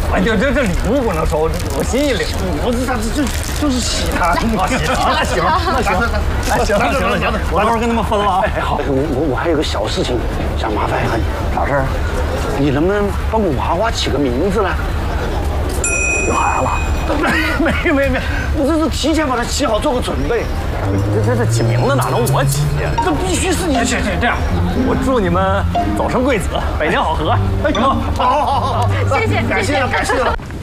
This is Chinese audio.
哎，这礼物不能收，我心意领。 不是他这就是喜他。 那行，我到时候跟他们分了啊。 哎，好，我还有个小事情想麻烦你，啥事儿？你能不能帮我娃娃起个名字呢？有孩子了？没，我这是提前把它起好，做个准备。 这起名字哪能我起呀？ 这必须是你起。 这样，我祝你们早生贵子，百年好合。哎呦， 好， 谢谢， 感谢了。